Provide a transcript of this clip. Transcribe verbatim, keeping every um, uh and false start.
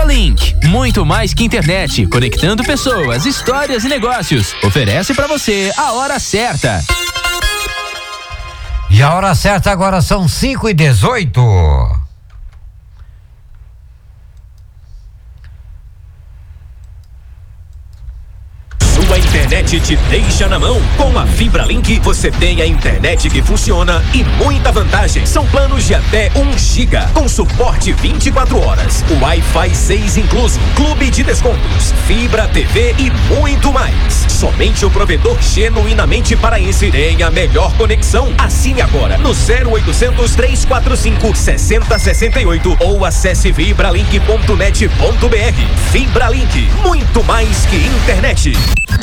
Link, muito mais que internet, conectando pessoas, histórias e negócios. Oferece pra você a hora certa. E a hora certa agora são cinco e dezoito. Sua internet te deixa na mão. Com a Fibra Link você tem a internet que funciona e muita vantagem. São planos de até um giga, com suporte vinte e quatro horas, Wi-Fi seis incluso, clube de descontos, fibra, T V e muito mais. Somente o provedor genuinamente paraense tem a melhor conexão. Assine agora no zero oitocentos, três quatro cinco, seis zero seis oito ou acesse fibralink ponto net ponto br. Fibra Link, muito mais que internet.